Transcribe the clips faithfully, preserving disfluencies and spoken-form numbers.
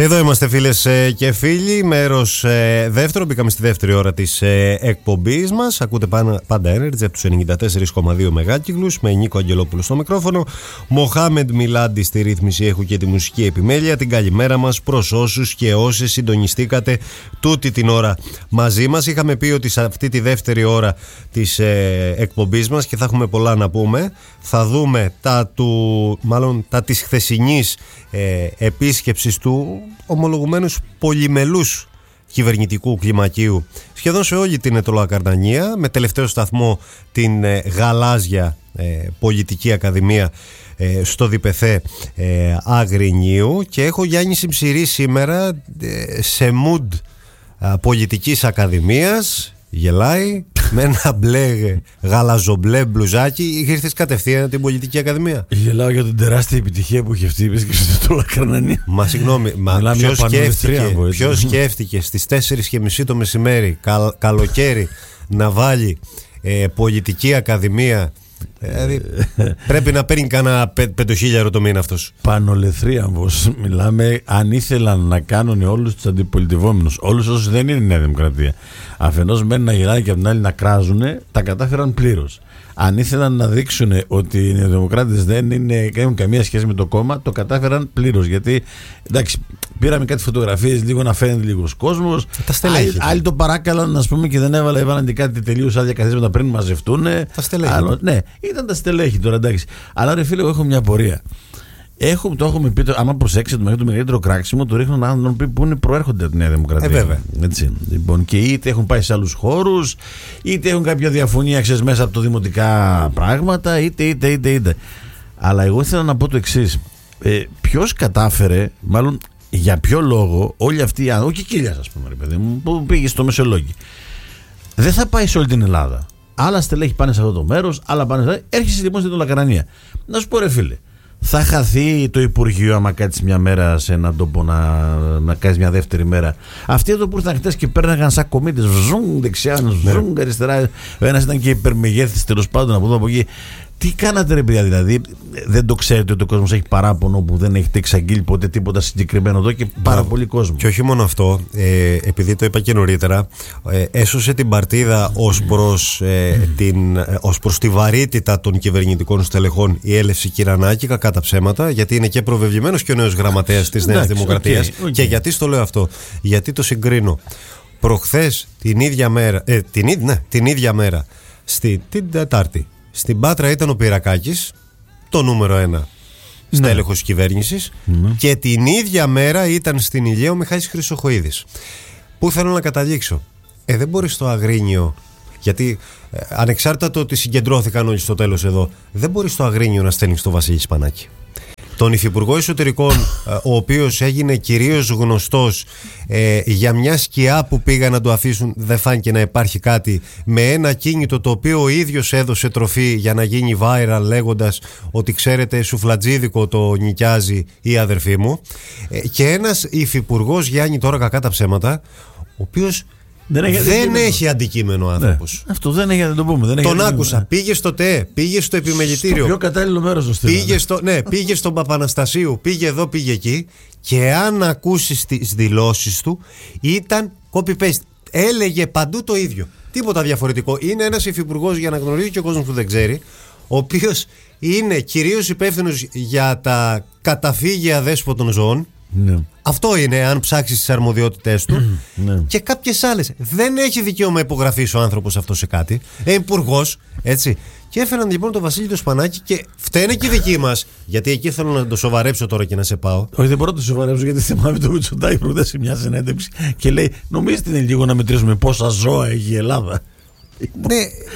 Εδώ είμαστε, φίλες και φίλοι. Μέρος ε, δεύτερο. Μπήκαμε στη δεύτερη ώρα της ε, εκπομπής μας. Ακούτε πάντα, πάντα Energy από τους ενενήντα τέσσερα κόμμα δύο μεγάκυκλους, με Νίκο Αγγελόπουλο στο μικρόφωνο, Μοχάμεντ Μιλάντι στη ρύθμιση ήχου και τη μουσική επιμέλεια. Την καλημέρα μας προς όσους και όσες συντονιστήκατε τούτη την ώρα μαζί μας. Είχαμε πει ότι σε αυτή τη δεύτερη ώρα της ε, εκπομπής μας, και θα έχουμε πολλά να πούμε, θα δούμε τα, του, μάλλον, τα της χθεσινής ε, επίσκεψης του ομολογουμένους πολυμελούς κυβερνητικού κλιμακίου σχεδόν σε όλη την Αιτωλοακαρνανία, με τελευταίο σταθμό την ε, γαλάζια ε, πολιτική ακαδημία ε, στο Διπεθέ ε, Αγρινίου. Και έχω Γιάννη Συμψηρή σήμερα ε, σε mood ε, πολιτικής ακαδημίας. Γελάει με ένα μπλε γαλαζομπλε μπλουζάκι. Είχε έρθει κατευθείαν την πολιτική ακαδημία. Γελάω για την τεράστια επιτυχία που είχε αυτή η επίσκεψη στην Αιτωλοακαρνανία. Μα συγγνώμη, μα ποιος σκέφτηκε, ποιος σκέφτηκε στις τέσσερις και μισή το μεσημέρι, καλ, καλοκαίρι, να βάλει ε, πολιτική ακαδημία? Δηλαδή πρέπει να παίρνει κανένα πεντοχίλιαρο το μήνα αυτός. Πανολεθρίαμβος μιλάμε. Αν ήθελαν να κάνουν όλους τους αντιπολιτευόμενους, όλους όσους δεν είναι Νέα Δημοκρατία, αφενός μένουν να γελάνε και από την άλλη να κράζουν, τα κατάφεραν πλήρως. Αν ήθελαν να δείξουν ότι οι νεοδημοκράτες δεν είναι, έχουν καμία σχέση με το κόμμα, το κατάφεραν πλήρως. Γιατί εντάξει, πήραμε κάτι φωτογραφίες, λίγο να φαίνεται λίγος κόσμος. Άλλοι, άλλοι το παράκαλαν, ας πούμε, και δεν έβαλε, έβαλαν και κάτι τελείως άδεια καθίσματα πριν μαζευτούν. Τα στελέχη. Άλλο, ναι, ήταν τα στελέχη τώρα, εντάξει. Αλλά ρε φίλε, εγώ έχω μια απορία. Έχω, το έχουμε πει, άμα προσέξετε, μέχρι το μεγαλύτερο κράξιμο το ρίχνουν άνθρωποι που είναι, προέρχονται από τη Νέα Δημοκρατία. Ε, βέβαια. Έτσι. Λοιπόν, και είτε έχουν πάει σε άλλους χώρους, είτε έχουν κάποια διαφωνία, ξέρεις, μέσα από το δημοτικά πράγματα, είτε, είτε, είτε, είτε. Αλλά εγώ ήθελα να πω το εξής. Ε, ποιος κατάφερε, μάλλον για ποιο λόγο, όλοι αυτοί οι άνθρωποι, όχι Κίλιας, ας πούμε, ρε παιδί μου, που πήγε στο Μεσολόγγι, δεν θα πάει σε όλη την Ελλάδα. Άλλα στελέχη πάνε σε αυτό το μέρος, άλλα πάνε σε αυτό. Έρχεσαι λοιπόν στην Αιτωλοακαρνανία. Να σου πω, ρε φίλε, θα χαθεί το Υπουργείο άμα κάτσεις μια μέρα σε έναν τόπο να, να κάνεις μια δεύτερη μέρα? Αυτοί εδώ που ήρθαν χτες και πέρναγαν σαν κομίτες, βζουν δεξιά, βζουν αριστερά. Ο ένας ήταν και υπερμεγέθης, τέλος πάντων, από εδώ από εκεί. Τι κάνατε, ρε παιδιά, δηλαδή? Δεν το ξέρετε ότι ο κόσμος έχει παράπονο που δεν έχετε εξαγγείλει ποτέ τίποτα συγκεκριμένο εδώ, και πάρα πολύ κόσμο? Και όχι μόνο αυτό, ε, επειδή το είπα και νωρίτερα, ε, έσωσε την παρτίδα ως προς, ε, την, ε, ως προς τη βαρύτητα των κυβερνητικών στελεχών η Έλευση Κυρανάκη, κακά τα ψέματα, γιατί είναι και προβεβλημένος και ο νέος γραμματέας της Νέας Δημοκρατίας. Okay, okay. Και γιατί στο λέω αυτό? Γιατί το συγκρίνω. Προχθές την ίδια μέρα, ε, την, ναι, την ίδια μέρα, στη, την Τετάρτη, στην Πάτρα ήταν ο Πυρακάκης, το νούμερο ένα στέλεχος της κυβέρνησης, ναι. Και την ίδια μέρα ήταν στην Ηλία ο Μιχάλης Χρυσοχοΐδης. Πού θέλω να καταλήξω? Ε, δεν μπορεί στο Αγρίνιο, γιατί ε, ανεξάρτητα το ότι συγκεντρώθηκαν όλοι στο τέλος εδώ, δεν μπορεί στο Αγρίνιο να στέλνει στο Βασίλη Σπανάκη, τον Υφυπουργό Εσωτερικών, ο οποίος έγινε κυρίως γνωστός ε, για μια σκιά που πήγαν να του αφήσουν, δεν φάνηκε να υπάρχει κάτι, με ένα κίνητο το οποίο ο ίδιος έδωσε τροφή για να γίνει viral, λέγοντας ότι ξέρετε, σουφλατζίδικο το νοικιάζει η αδερφή μου, ε, και ένας Υφυπουργός, Γιάννη, τώρα κακά τα ψέματα, ο οποίος δεν έχει, δεν έχει αντικείμενο άνθρωπος. Ναι, αυτό δεν έχει, να το πούμε. Δεν έχει τον άκουσα. Πήγε στο ΤΕ, πήγε στο επιμελητήριο. Στο πιο κατάλληλο μέρος το στείλανε. Πήγε, στο, ναι, πήγε στον Παπαναστασίου, πήγε εδώ, πήγε εκεί. Και αν ακούσεις τις δηλώσεις του, ήταν copy-paste. Έλεγε παντού το ίδιο. Τίποτα διαφορετικό. Είναι ένας υφυπουργός, για να γνωρίζει και ο κόσμος που δεν ξέρει, ο οποίος είναι κυρίως υπεύθυνος για τα καταφύγια δέσποτων ζώων. Ναι. Αυτό είναι, αν ψάξεις τις αρμοδιότητες του, ναι. Και κάποιες άλλες. Δεν έχει δικαίωμα υπογραφής ο άνθρωπος αυτό σε κάτι. Ε, υπουργός, έτσι. Και έφεραν λοιπόν τον Βασίλη το Σπανάκη, και φταίνε και οι δικοί μας. Γιατί εκεί θέλω να το σοβαρέψω τώρα και να σε πάω. Όχι, δεν μπορώ να το σοβαρέψω, γιατί θυμάμαι το Μητσοτάκη προχθές σε μια συνέντευξη και λέει: νομίζετε είναι λίγο να μετρήσουμε πόσα ζώα έχει η Ελλάδα? Ναι,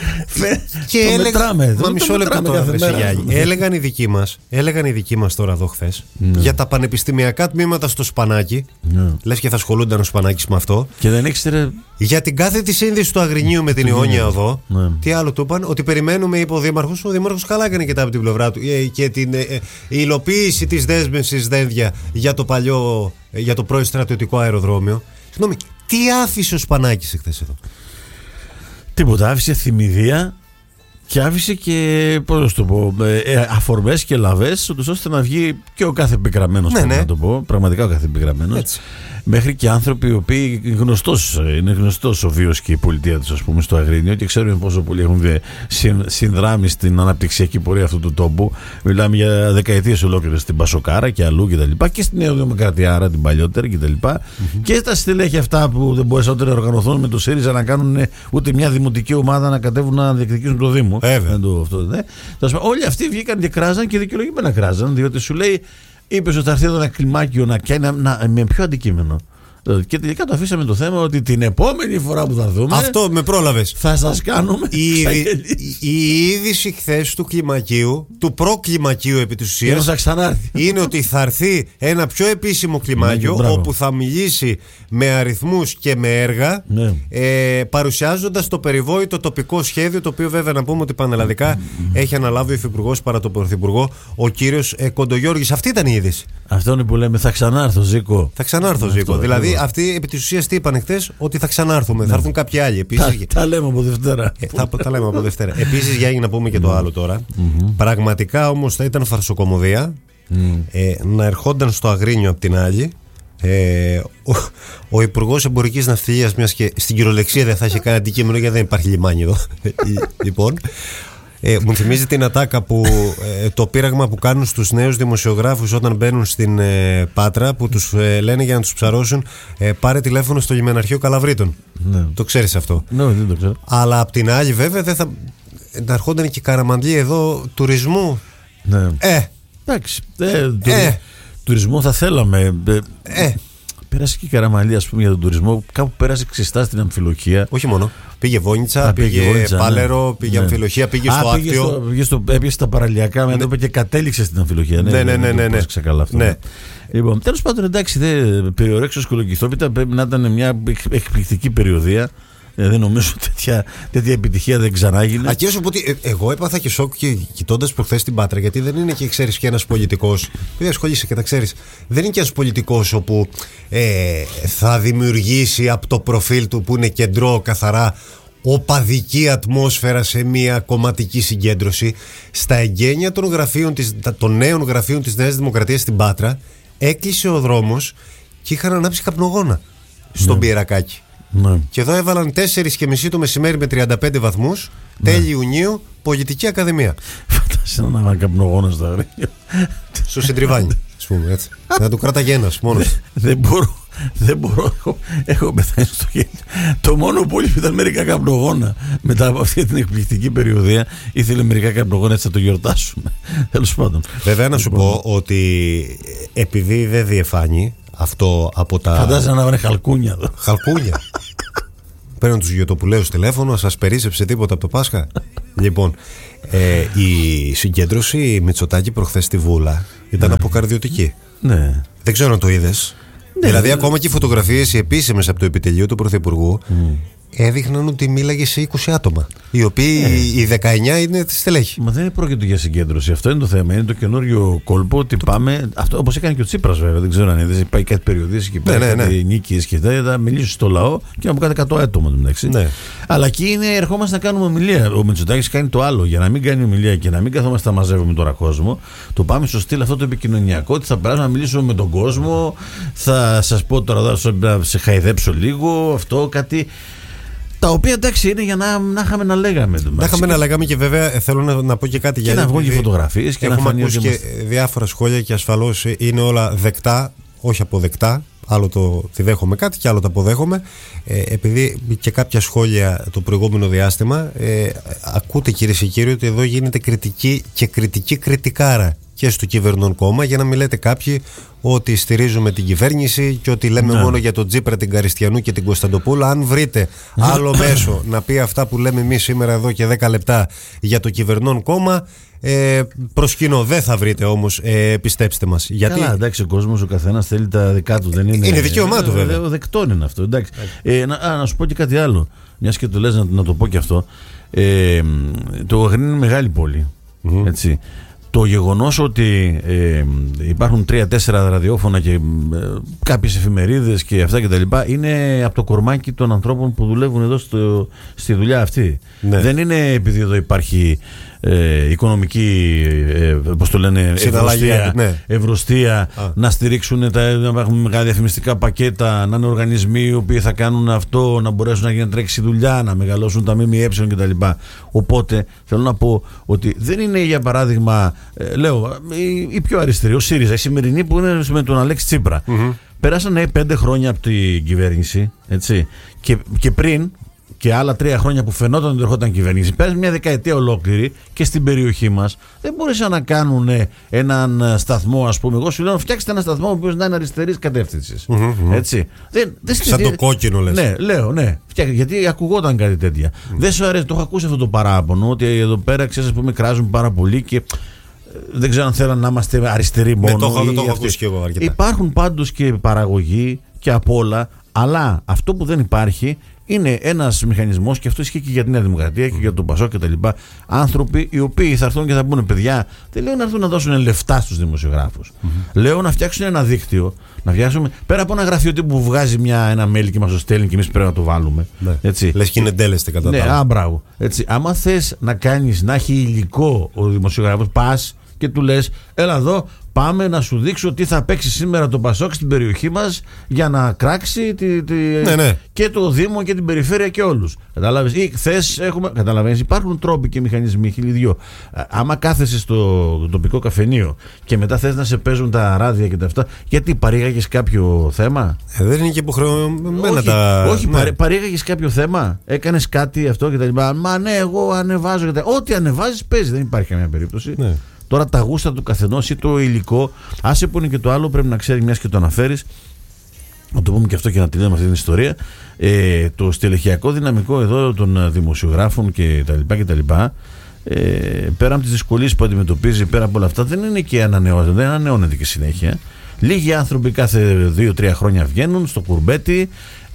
και το έλεγα, μετράμε, μα μισό λεπτό τώρα, έλεγαν οι δικοί μας, έλεγαν οι δικοί μας τώρα εδώ χθες, ναι, για τα πανεπιστημιακά τμήματα στο Σπανάκι, ναι, λες και θα ασχολούνταν ο Σπανάκης με αυτό, και δεν ήξερε για την κάθετη σύνδεση του Αγρινίου με την Ιόνια Οδό, ναι. Τι άλλο του είπαν? Ότι περιμένουμε, είπε ο Δήμαρχος. Ο Δήμαρχος καλά έκανε και τα από την πλευρά του, και την ε, ε, υλοποίηση της δέσμευσης δένδια για το παλιό, για το πρώην στρατιωτικό αεροδρόμιο. Συγγνώμη, τι άφησε ο Σπανάκης εχθές εδώ? Τίποτα, άφησε θυμηδία Και άφησε και, πώς να το πω, ε, αφορμές και λαβές, ώστε να βγει και ο κάθε επικραμμένος, ναι, ναι. να το πω, πραγματικά ο κάθε επικραμμένος. Έτσι. Μέχρι και άνθρωποι οι οποίοι γνωστός, είναι γνωστός ο βίος και η πολιτεία τους, ας πούμε, στο Αγρίνιο, και ξέρουμε πόσο πολύ έχουν συνδράμει στην αναπτυξιακή πορεία αυτού του τόπου. Μιλάμε για δεκαετίες ολόκληρες στην Πασοκάρα και αλλού κτλ. Και, και στη Νέα Δημοκρατία, άρα την παλιότερη κτλ. Mm-hmm. Και στα στελέχη αυτά που δεν μπορούσαν να οργανωθούν με το ΣΥΡΙΖΑ να κάνουν ούτε μια δημοτική ομάδα να κατέβουν να διεκδικήσουν το Δήμο. Βέβαια. Το, αυτό, ναι. Όλοι αυτοί βγήκαν και κράζαν και δικαιολογημένα κράζαν, διότι σου λέει. Είπε ότι θα έρθει εδώ ένα κλιμάκιο να κάνει με ποιο αντικείμενο. Και τελικά το αφήσαμε το θέμα ότι την επόμενη φορά που θα δούμε. Αυτό με πρόλαβες. Θα σας κάνουμε. Η, η, η είδηση χθες του κλιμακίου, του προκλιμακίου επί της ουσίας, είναι ότι θα έρθει ένα πιο επίσημο κλιμάκιο, ναι, όπου θα μιλήσει με αριθμούς και με έργα, ναι. ε, παρουσιάζοντας το περιβόητο τοπικό σχέδιο, το οποίο βέβαια να πούμε ότι πανελλαδικά mm-hmm. έχει αναλάβει ο Υφυπουργός παρά τον Πρωθυπουργό, ο κύριος ε, Κοντογιώργης. Αυτή ήταν η είδηση. Αυτό είναι που λέμε θα ξανάρθω, Ζήκο. Θα ξανάρθω, Ζήκο. Αυτό, δηλαδή αυτό. Αυτοί επί της ουσίας τι είπαν χτες, ότι θα ξανάρθουμε, ναι. θα έρθουν κάποιοι άλλοι. Επίσης, τα, τα λέμε από Δευτέρα. Ε, θα, τα λέμε από Δευτέρα. Επίσης, για να πούμε και το άλλο τώρα. Mm-hmm. Πραγματικά όμως θα ήταν φαρσοκομωδία mm. ε, να ερχόνταν στο Αγρίνιο απ' την άλλη. Ε, ο, ο Υπουργός Εμπορικής Ναυτιλίας, μιας και στην κυριολεξία δεν θα έχει κανένα αντικείμενο γιατί δεν υπάρχει λιμάνι εδώ. Λοιπόν. Ε, μου θυμίζει την ατάκα που ε, το πείραγμα που κάνουν στους νέους δημοσιογράφους όταν μπαίνουν στην ε, Πάτρα, που τους ε, λένε για να τους ψαρώσουν ε, πάρε τηλέφωνο στο λιμεναρχείο Καλαβρίτων. Ναι. Το ξέρεις αυτό? Ναι, δεν το ξέρω. Αλλά απ' την άλλη βέβαια δεν θα να ερχόταν και καραμαντλή εδώ τουρισμού. Ναι. Ε, εντάξει. Ε, του, ε. Τουρισμό θα θέλαμε. Ε. Πέρασε και η Καραμαλή, ας πούμε, για τον τουρισμό. Κάπου πέρασε ξεστά στην Αμφιλοχία. Όχι μόνο. Πήγε Βόνιτσα, πήγε, πήγε Βόνιτσα, Πάλερο, ναι. πήγε ναι. Αμφιλοχία, πήγε Α, στο πήγε Άκτιο. Πήγε, στο, πήγε στα παραλιακά, μετά ναι. και κατέληξε στην Αμφιλοχία. Ναι, ναι, ναι. ναι, ναι, ναι. Καλά αυτό. Ναι. Λοιπόν, τέλος πάντων, εντάξει, περιορέξω κολοκυθόπιτα πρέπει να ήταν μια εκπληκτική περιοδία. Ε, δεν νομίζω τέτοια, τέτοια επιτυχία δεν ξανάγινε. Ακύρωσω ότι ε, εγώ έπαθα και σοκ και κοιτώντας προχθές την Πάτρα, γιατί δεν είναι και ξέρεις και ένας πολιτικός. Επειδή ασχολείσαι και τα ξέρεις, δεν είναι και ένας πολιτικός όπου ε, θα δημιουργήσει από το προφίλ του που είναι κεντρό καθαρά οπαδική ατμόσφαιρα σε μια κομματική συγκέντρωση. Στα εγγένεια των, γραφείων της, των νέων γραφείων της Νέας Δημοκρατίας στην Πάτρα έκλεισε ο δρόμος και είχαν ανάψει καπνογόνα στον ναι. Πιερακάκη. Ναι. Και εδώ έβαλαν τέσσερις και μισή το μεσημέρι με τριάντα πέντε βαθμούς, ναι. τέλη Ιουνίου, Πολιτική Ακαδημία. Φαντάζεσαι να είναι καπνογόνα στο Αγρίνιο. Στο Συντριβάνι, ας πούμε έτσι. Να του κράταγε ένας μόνος. Δεν μπορώ, δεν μπορώ. Έχω, έχω πεθάνει στο χέρι. Το μόνο που ήταν μερικά καπνογόνα μετά από αυτή την εκπληκτική περιοδία. Ήθελε μερικά καπνογόνα, έτσι θα το γιορτάσουμε. Τέλος πάντων. Βέβαια να σου πω ότι επειδή δεν διεφάνει αυτό από τα. Φαντάζεσαι να βρει χαλκούνια εδώ. Χαλκούνια. Παίρνουν τους Γιωτοπουλαίους τηλέφωνο, σας περίσσεψε τίποτα από το Πάσχα? Λοιπόν, ε, η συγκέντρωση Μητσοτάκη προχθές στη Βούλα ήταν ναι. αποκαρδιωτική. Ναι. Δεν ξέρω αν το είδες. Ναι, δηλαδή, ναι. ακόμα και οι φωτογραφίες οι επίσημες από το επιτελείο του Πρωθυπουργού mm. έδειχναν ότι μίλαγε σε είκοσι άτομα. Οι οποίοι ε. οι δεκαεννιά είναι τη στελέχη. Μα δεν πρόκειται για συγκέντρωση. Αυτό είναι το θέμα. Είναι το καινούριο κόλπο ότι το... πάμε. Αυτό όπως έκανε και ο Τσίπρας, βέβαια. Δεν ξέρω αν είδε. Πάει κάτι περιοδίες και πάει ναι, ναι, κάτι ναι. νίκες και θα, θα μιλήσει στο λαό και να μου κάνει εκατό άτομα του μεταξύ. Ναι. Αλλά εκεί είναι, ερχόμαστε να κάνουμε ομιλία. Ο Μητσοτάκης κάνει το άλλο. Για να μην κάνει ομιλία και να μην καθόμαστε να μαζεύουμε τώρα κόσμο, το πάμε στο στυλ αυτό το επικοινωνιακό. Ότι θα περάσουμε να μιλήσουμε με τον κόσμο. Θα σας πω τώρα, θα σε χαϊδέψω λίγο. Αυτό κάτι. Τα οποία εντάξει είναι για να, να είχαμε να λέγαμε. Να είχαμε να λέγαμε και βέβαια θέλω να, να πω και κάτι για να βγουν και φωτογραφίες και να έχουμε ακούσει και είμαστε... διάφορα σχόλια και ασφαλώς είναι όλα δεκτά, όχι αποδεκτά. Άλλο το τη δέχομαι κάτι και άλλο το αποδέχομαι. Ε, επειδή και κάποια σχόλια το προηγούμενο διάστημα ε, ακούτε κυρίες και κύριοι ότι εδώ γίνεται κριτική και κριτική κριτικάρα και στο κυβερνών κόμμα, για να μην λέτε κάποιοι ότι στηρίζουμε την κυβέρνηση και ότι λέμε ναι. μόνο για τον Τζίπρα, την Καριστιανού και την Κωνσταντοπούλα. Αν βρείτε άλλο μέσο να πει αυτά που λέμε εμείς σήμερα εδώ και δέκα λεπτά για το κυβερνών κόμμα, ε, προσκυνώ. Δεν θα βρείτε όμως, ε, πιστέψτε μας. Γιατί... Καλά, εντάξει, ο κόσμος, ο καθένας θέλει τα δικά του. Δεν είναι, είναι δικαίωμά του, βέβαια. Δεκτό είναι αυτό. Εντάξει. Ε, να, α, να σου πω και κάτι άλλο. Μιας και το λες, να, να το πω και αυτό. Ε, το Αγρίνιο είναι μεγάλη πόλη. Mm-hmm. Έτσι. το γεγονός ότι ε, υπάρχουν τρία-τέσσερα ραδιόφωνα και ε, κάποιες εφημερίδες και αυτά και τα λοιπά είναι από το κορμάκι των ανθρώπων που δουλεύουν εδώ στο, στη δουλειά αυτή. Ναι. Δεν είναι επειδή εδώ υπάρχει ε, οικονομική ε, πώς το λένε, ευρωστία, ναι. ευρωστία να στηρίξουν τα, να έχουν μεγάλα διαφημιστικά πακέτα, να είναι οργανισμοί οι οποίοι θα κάνουν αυτό, να μπορέσουν να γίνει τρέξει δουλειά, να μεγαλώσουν τα ΜΜΕ κτλ. Οπότε θέλω να πω ότι δεν είναι, για παράδειγμα, ε, λέω, η, η πιο αριστερή, ο ΣΥΡΙΖΑ, η σημερινή που είναι με τον Αλέξη Τσίπρα. Mm-hmm. Πέρασαν πέντε χρόνια από την κυβέρνηση, έτσι, και, και πριν και άλλα τρία χρόνια που φαινόταν ότι ερχόταν κυβέρνηση. Πέρασε μια δεκαετία ολόκληρη και στην περιοχή μας δεν μπορούσαν να κάνουν έναν σταθμό, ας πούμε. Εγώ σου λέω, φτιάξτε ένα σταθμό ο οποίος να είναι αριστερής κατεύθυνσης. Mm-hmm. Έτσι. Δεν, δεν Σαν το κόκκινο λες. Ναι, λέω, ναι. Γιατί ακουγόταν κάτι τέτοια. Mm. Δεν σου αρέσει, το έχω ακούσει αυτό το παράπονο, ότι εδώ πέρα, ξέρεις, ας πούμε, κράζουν πάρα πολύ και δεν ξέρω αν θέλουν να είμαστε αριστεροί μόνο. Ναι, το έχω, το έχω ακούσει και εγώ αρκετά. Υπάρχουν πάντως και παραγωγή και απ' όλα, αλλά αυτό που δεν υπάρχει είναι ένας μηχανισμός, και αυτό ισχύει και για τη Νέα Δημοκρατία και για τον Πασόκ και τα λοιπά. Άνθρωποι οι οποίοι θα έρθουν και θα πούνε, παιδιά, δεν λέω να έρθουν να δώσουν λεφτά στους δημοσιογράφους. Mm-hmm. Λέω να φτιάξουν ένα δίκτυο, να φτιάξουμε πέρα από ένα γραφείο που βγάζει μια, ένα mail και μας το στέλνει και εμείς πρέπει να το βάλουμε. Ναι. Έτσι. Λες και είναι εντέλεστε κατά ναι, τα. Α, μπράβο. Έτσι. Άμα θες να κάνεις, να έχει υλικό ο δημοσιογράφος, πας και του λες, έλα εδώ, πάμε να σου δείξω τι θα παίξει σήμερα το Πασόκ στην περιοχή μας για να κράξει τη, τη, ναι, ναι. και το Δήμο και την περιφέρεια και όλους. Καταλάβεις. Ή θες, έχουμε, καταλαβαίνεις, υπάρχουν τρόποι και μηχανισμοί, χιλιδιό. Άμα κάθεσαι στο τοπικό καφενείο και μετά θες να σε παίζουν τα ράδια και τα αυτά, γιατί παρήγαγες κάποιο θέμα. Ε, δεν είναι και υποχρεωμένα τα. Όχι, ναι. Παρήγαγες κάποιο θέμα, έκανες κάτι αυτό και τα λοιπά. Μα ναι, εγώ ανεβάζω. Ό,τι ανεβάζεις παίζει, δεν υπάρχει καμία περίπτωση. Ναι. Τώρα τα γούστα του καθενός ή το υλικό, άσε που είναι και το άλλο, πρέπει να ξέρει, μιας και το αναφέρεις, να το πούμε και αυτό και να τελειώνουμε αυτή την ιστορία. Ε, το στελεχειακό δυναμικό εδώ των δημοσιογράφων και τα λοιπά και τα λοιπά, ε, πέρα από τις δυσκολίες που αντιμετωπίζει, πέρα από όλα αυτά, δεν είναι και ανανεώνεται, δεν ανανεώνεται και συνέχεια. Λίγοι άνθρωποι κάθε δύο τρία χρόνια βγαίνουν στο κουρμπέτι.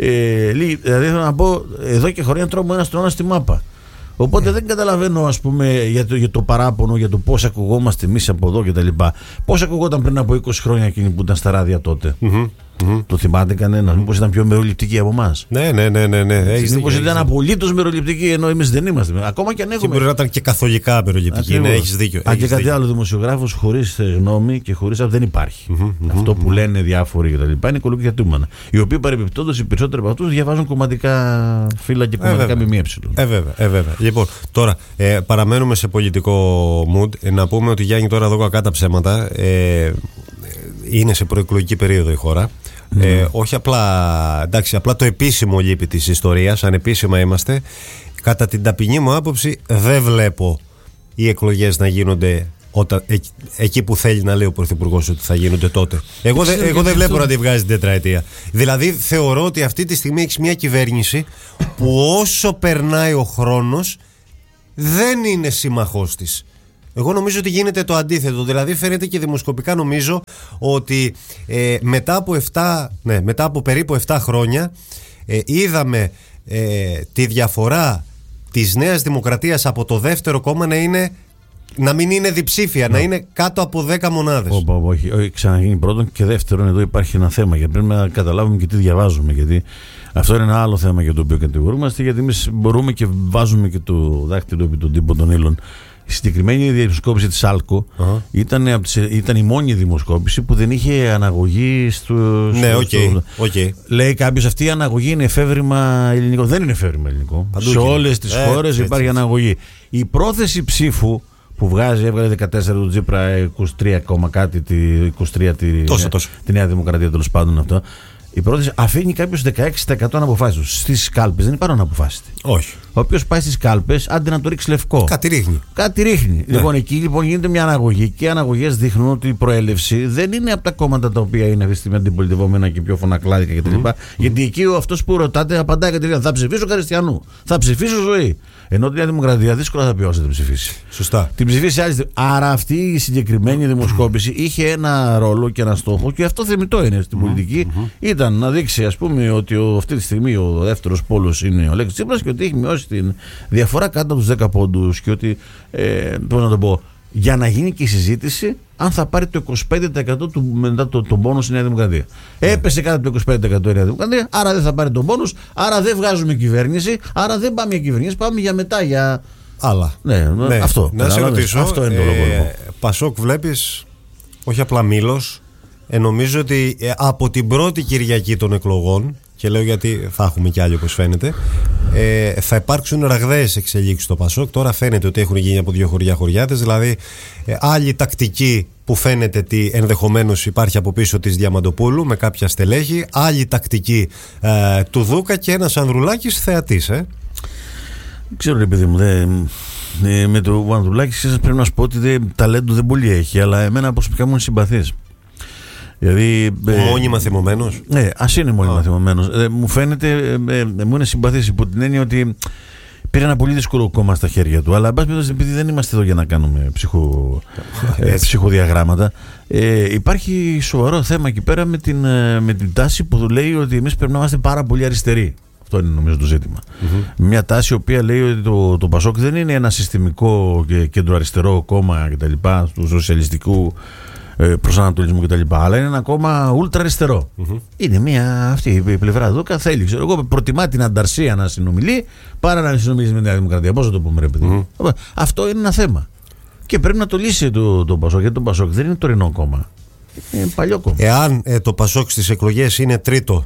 Ε, λίγοι, δηλαδή θέλω να πω, εδώ και χρόνια τρώμε ένα στον ένα στη μάπα. Οπότε yeah. δεν καταλαβαίνω, ας πούμε, για το, για το παράπονο, για το πώς ακουγόμαστε εμείς από εδώ και τα λοιπά. Πώς ακουγόταν πριν από είκοσι χρόνια εκείνοι που ήταν στα ράδια τότε. Mm-hmm. Mm-hmm. Το θυμάται κανένα? Μήπως ήταν πιο μεροληπτικοί από εμάς? Ναι, ναι, ναι. ναι, ναι. Μήπως ήταν απολύτως μεροληπτικοί, ενώ εμείς δεν είμαστε? Ακόμα και αν έχουμε. Και μπορεί να ήταν και καθολικά μεροληπτικοί. Ναι, έχεις δίκιο. Αν και κάτι άλλο, δημοσιογράφος χωρίς γνώμη και χωρίς αυτό δεν υπάρχει. Mm-hmm, αυτό mm-hmm. που λένε διάφοροι και τα λοιπά είναι κολοκυθιατούμενα. Οι οποίοι παρεμπιπτόντως οι περισσότεροι από αυτούς διαβάζουν κομματικά φύλλα και κομματικά ΜΜΕ. Ε, βέβαια, ε, βέβαια. Λοιπόν, τώρα ε, παραμένουμε σε πολιτικό mood. Ε, να πούμε ότι, Γιάννη, τώρα εδώ κακά τα ψέματα. Ε, είναι σε προεκλογική περίοδο η χώρα. Mm. Ε, όχι απλά, εντάξει, απλά το επίσημο λείπει της ιστορίας, ανεπίσημα είμαστε. Κατά την ταπεινή μου άποψη, δεν βλέπω οι εκλογές να γίνονται όταν, ε, εκεί που θέλει να λέει ο Πρωθυπουργός ότι θα γίνονται τότε. Εγώ, δε, εγώ δεν βλέπω να τη βγάζει την τετραετία. Δηλαδή θεωρώ ότι αυτή τη στιγμή έχεις μια κυβέρνηση που όσο περνάει ο χρόνος δεν είναι σύμμαχός της. Εγώ νομίζω ότι γίνεται το αντίθετο. Δηλαδή φαίνεται και δημοσκοπικά, νομίζω ότι ε, μετά, από επτά, ναι, μετά από περίπου επτά χρόνια ε, είδαμε ε, τη διαφορά της Νέας Δημοκρατίας από το δεύτερο κόμμα να, είναι, να μην είναι διψήφια, no. να είναι κάτω από δέκα μονάδες. Όχι, όχι, όχι, ξαναγίνει πρώτον, και δεύτερον εδώ υπάρχει ένα θέμα, γιατί πρέπει να καταλάβουμε και τι διαβάζουμε, γιατί αυτό είναι ένα άλλο θέμα για το οποίο κατηγορούμαστε, γιατί εμείς μπορούμε και βάζουμε και το δάχτυλο επί των τύπων των ύλων. Η συγκεκριμένη δημοσκόπηση της ΑΛΚΟ uh-huh. ήταν, ήταν η μόνη δημοσκόπηση που δεν είχε αναγωγή στο. Ναι, οκ. Okay, okay. Λέει κάποιος, αυτή η αναγωγή είναι εφεύρημα ελληνικό. Δεν είναι εφεύρημα ελληνικό. Παντού σε όλες τις ε, χώρες έτσι, υπάρχει έτσι. αναγωγή. Η πρόθεση ψήφου που βγάζει, έβγαλε δεκατέσσερα του Τζίπρα, είκοσι τρία κάτι, είκοσι τρία τη, τόσο, τόσο. τη Νέα Δημοκρατία, τέλος πάντων αυτό. Η πρόταση αφήνει κάποιος δεκαέξι τοις εκατό αναποφάσεις. Στις κάλπες δεν υπάρχουν αναποφάσεις. Όχι. Ο οποίος πάει στις κάλπες, άντε να το ρίξει λευκό. Κάτι ρίχνει. Κάτι ρίχνει. Ναι. Λοιπόν, εκεί λοιπόν γίνεται μια αναγωγή και οι αναγωγές δείχνουν ότι η προέλευση δεν είναι από τα κόμματα τα οποία είναι αυτή τη στιγμή αντιπολιτευόμενα και πιο φωνακλάδικα κτλ. Mm. Γιατί εκεί ο αυτός που ρωτάτε απαντάει κατευθείαν. Θα ψηφίσω Χριστιανού. Θα ψηφίσω Ζωή. Ενώ τη Νέα Δημοκρατία δύσκολα θα πει όσοι την ψηφίσει. Σωστά. Την ψηφίσει άλλη. Άρα αυτή η συγκεκριμένη δημοσκόπηση είχε ένα ρόλο και ένα στόχο, και αυτό θεμιτό είναι στην πολιτική. Mm-hmm. Ήταν να δείξει, ας πούμε, ότι ο, αυτή τη στιγμή ο δεύτερος πόλος είναι ο Αλέξης Τσίπρας και ότι έχει μειώσει την διαφορά κάτω από τους δέκα πόντους και ότι. Ε, πώς να το πω. για να γίνει και η συζήτηση αν θα πάρει το είκοσι πέντε τοις εκατό του, μετά το, το μπόνους η Νέα Δημοκρατία. Έπεσε κάτω από το είκοσι πέντε τοις εκατό η Νέα Δημοκρατία, άρα δεν θα πάρει τον μπόνους, άρα δεν βγάζουμε κυβέρνηση, άρα δεν πάμε για κυβέρνηση, πάμε για μετά για. Άλλα. Ναι, ναι. Αυτό. Να σε ρωτήσω, αυτό είναι το λόγο. Ε, Πασόκ βλέπεις, όχι απλά μήλος, ε, νομίζω ότι ε, από την πρώτη Κυριακή των εκλογών, και λέω γιατί θα έχουμε κι άλλοι όπως φαίνεται, ε, θα υπάρξουν ραγδαίες εξελίξεις στο Πασόκ. Τώρα φαίνεται ότι έχουν γίνει από δύο χωριά χωριάτες, δηλαδή ε, άλλη τακτική που φαίνεται ότι ενδεχομένως υπάρχει από πίσω της Διαμαντοπούλου με κάποια στελέχη, άλλη τακτική ε, του Δούκα και ένας Ανδρουλάκης θεατής. Ε. Δεν ξέρω, ρε παιδί μου, δε, ε, με το Ανδρουλάκη σας πρέπει να σου πω ότι δε, ταλέντο δεν πολύ έχει, αλλά εμένα προσωπικά μου είναι συμπαθής. Δηλαδή, μόνιμα θυμωμένος. Ναι, ας είναι μόνιμα θυμωμένος. Ε, μου φαίνεται, ε, ε, μου είναι συμπαθής υπό την έννοια ότι πήρε ένα πολύ δύσκολο κόμμα στα χέρια του. Αλλά εν πάση περιπτώσει, επειδή δεν είμαστε εδώ για να κάνουμε ψυχο, ε, ψυχοδιαγράμματα, ε, υπάρχει σοβαρό θέμα εκεί πέρα με την, με την τάση που λέει ότι εμείς πρέπει να είμαστε πάρα πολύ αριστεροί. Αυτό είναι νομίζω το ζήτημα. Mm-hmm. Μια τάση η οποία λέει ότι το, το Πασόκ δεν είναι ένα συστημικό και κεντροαριστερό κόμμα κτλ. Του σοσιαλιστικού προσανατολισμού κτλ. Αλλά είναι ένα κόμμα ούλτρα αριστερό. Mm-hmm. Είναι μια αυτή η πλευρά εδώ. Θέλει, ξέρω εγώ, προτιμά την ανταρσία να συνομιλεί παρά να συνομιλήσει με τη Νέα Δημοκρατία. Πώς θα το πούμε, ρε παιδί. Mm-hmm. Αυτό είναι ένα θέμα. Και πρέπει να το λύσει το, το Πασόκ. Γιατί το Πασόκ δεν είναι τωρινό κόμμα. Είναι παλιό κόμμα. Εάν ε, το Πασόκ στις εκλογές είναι τρίτο,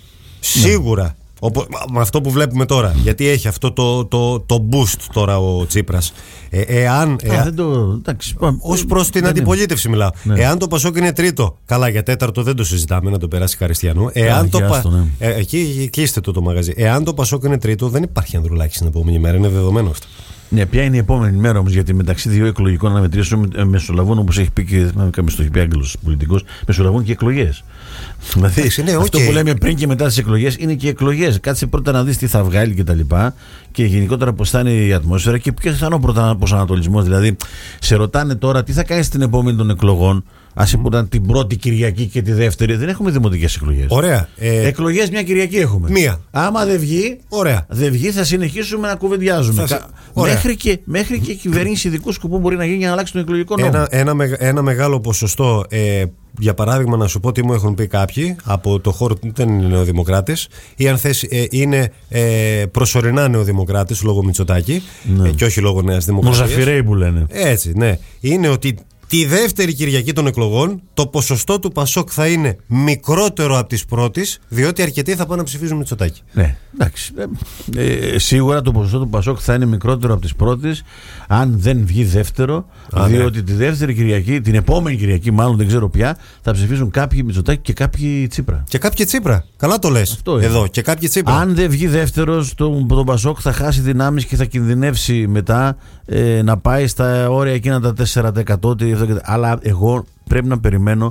σίγουρα. Ναι. Οπό, με αυτό που βλέπουμε τώρα, γιατί έχει αυτό το, το, το boost τώρα ο Τσίπρας. Ε, εάν, Α, εάν, δεν το, εντάξει, ως προς την αντιπολίτευση είναι. Μιλάω. Ναι. Εάν το Πασόκ είναι τρίτο, καλά, για τέταρτο δεν το συζητάμε, να το περάσει Χαριστιανού. Εάν Α, το άστο, ναι. ε, εκεί κλείστε το το μαγαζί. Εάν το Πασόκ είναι τρίτο, δεν υπάρχει Ανδρουλάκη την επόμενη μέρα, είναι δεδομένο αυτό. Ναι, ποια είναι η επόμενη μέρα όμως, γιατί μεταξύ δύο εκλογικών αναμετρήσεων μεσολαβούν, όπως έχει πει και κάποιος το έχει πει Άγγλος πολιτικός, μεσολαβούν και εκλογές. Δηλαδή, ναι, okay. Αυτό που λέμε πριν και μετά τις εκλογές είναι και εκλογές. Κάτσε πρώτα να δεις τι θα βγάλει και τα λοιπά, και γενικότερα πώς θα είναι η ατμόσφαιρα και ποιος θα είναι ο προσανατολισμός. Δηλαδή, σε ρωτάνε τώρα τι θα κάνεις στην επόμενη των εκλογών. Ας είπαν την πρώτη Κυριακή και τη δεύτερη. Δεν έχουμε δημοτικές εκλογές. Ωραία. Ε... Εκλογές μια Κυριακή έχουμε. Μία. Άμα δεν βγει, ωραία. δεν βγει, θα συνεχίσουμε να κουβεντιάζουμε. Θα... Μέχρι, και, μέχρι και η κυβέρνηση ειδικού σκοπού μπορεί να γίνει για να αλλάξει τον εκλογικό νόμο. Ένα, ένα, ένα μεγάλο ποσοστό. Ε, για παράδειγμα, να σου πω τι μου έχουν πει κάποιοι από το χώρο που δεν είναι νεοδημοκράτες, ή αν θες ε, είναι ε, προσωρινά νεοδημοκράτες λόγω Μητσοτάκη, ναι. ε, και όχι λόγω Νέας Δημοκρατίας. Μοζαφιρέοι που λένε. Έτσι, ναι. Είναι ότι τη δεύτερη Κυριακή των εκλογών το ποσοστό του Πασόκ θα είναι μικρότερο από τις πρώτες, διότι αρκετοί θα πάνε να ψηφίζουν Μητσοτάκη. Ναι, εντάξει. Ε, ε, σίγουρα το ποσοστό του Πασόκ θα είναι μικρότερο από τις πρώτες, αν δεν βγει δεύτερο, Α, διότι ναι. τη δεύτερη Κυριακή, την επόμενη Κυριακή, μάλλον δεν ξέρω πια, θα ψηφίσουν κάποιοι Μητσοτάκη και κάποιοι Τσίπρα. Και κάποιοι Τσίπρα. Καλά το λες. Αυτό εδώ. Και κάποιοι Τσίπρα. Αν δεν βγει δεύτερος, το, το Πασόκ θα χάσει δυνάμεις και θα κινδυνεύσει μετά ε, να πάει στα όρια εκείνα τα τέσσερα τοις εκατό. Αλλά εγώ πρέπει να περιμένω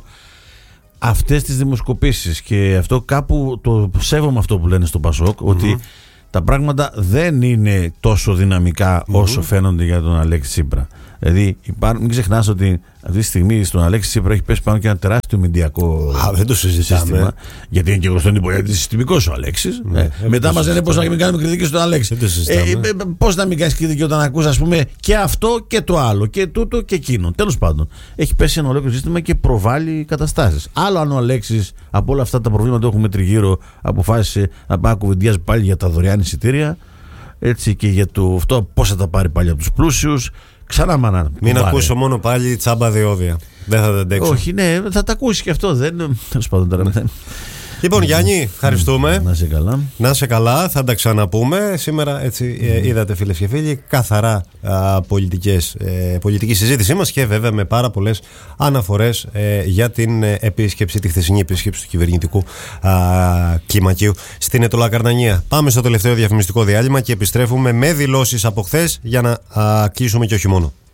αυτές τις δημοσκοπήσεις, και αυτό κάπου το σέβομαι αυτό που λένε στο Πασόκ, mm-hmm. ότι τα πράγματα δεν είναι τόσο δυναμικά mm-hmm. όσο φαίνονται για τον Αλέξη Τσίπρα. Δηλαδή, υπά... μην ξεχνάς ότι αυτή τη στιγμή στον Αλέξη Τσίπρα έχει πέσει πάνω και ένα τεράστιο μηντιακό Α, δεν το σύστημα. Γιατί είναι και γνωστό ότι είναι συστημικός ο Αλέξης. Ναι, ε, μετά μας λένε πώς να μην κάνουμε κριτική στον Αλέξη. Ε, ε, πώς να μην κάνεις κριτική όταν ακούς, ας πούμε, και αυτό και το άλλο, και τούτο και εκείνο. Τέλος πάντων, έχει πέσει ένα ολόκληρο σύστημα και προβάλλει καταστάσεις. Άλλο αν ο Αλέξης από όλα αυτά τα προβλήματα που έχουμε τριγύρω αποφάσισε να πάει να κουβεντιάζει πάλι για τα δωρεάν εισιτήρια, έτσι, και για το αυτό πώς θα τα πάρει πάλι από τους πλούσιους. Ξανά μάνα. Μην ακούσω μόνο πάλι τσάμπα διόδια. Δεν θα τα αντέξω. Όχι, ναι, θα τα ακούσει και αυτό. Δεν... Τέλος πάντων τώρα. Λοιπόν, Γιάννη, ευχαριστούμε. Να είσαι καλά. Να είσαι καλά, θα τα ξαναπούμε. Σήμερα, έτσι, ε, είδατε, φίλες και φίλοι, καθαρά α, πολιτικές, ε, πολιτική συζήτησή μας, και βέβαια με πάρα πολλές αναφορές ε, για την ε, επίσκεψη, τη χθεσινή επίσκεψη του κυβερνητικού α, κλιμακίου στην Αιτωλά Καρνανία. Πάμε στο τελευταίο διαφημιστικό διάλειμμα και επιστρέφουμε με δηλώσεις από χθες για να α, κλείσουμε και όχι μόνο.